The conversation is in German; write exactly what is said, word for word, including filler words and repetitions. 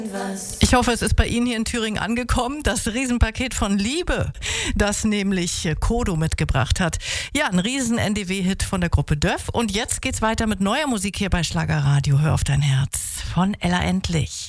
Ich hoffe, es ist bei Ihnen hier in Thüringen angekommen. Das Riesenpaket von Liebe, das nämlich Kodo mitgebracht hat. Ja, ein Riesen-N D W-Hit von der Gruppe Döff. Und jetzt geht's weiter mit neuer Musik hier bei Schlagerradio. Hör auf dein Herz von Ella Endlich.